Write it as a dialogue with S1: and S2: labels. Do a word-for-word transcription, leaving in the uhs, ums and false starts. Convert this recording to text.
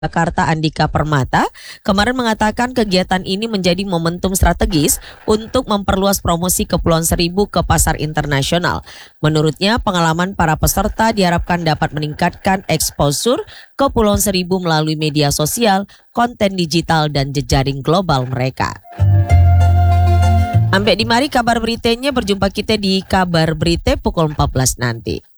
S1: Jakarta Andika Permata kemarin mengatakan kegiatan ini menjadi momentum strategis untuk memperluas promosi Kepulauan Seribu ke pasar internasional. Menurutnya, pengalaman para peserta diharapkan dapat meningkatkan eksposur Kepulauan Seribu melalui media sosial, konten digital, dan jejaring global mereka. Sampai di mari kabar beritanya, berjumpa kita di kabar berita pukul empat belas nanti.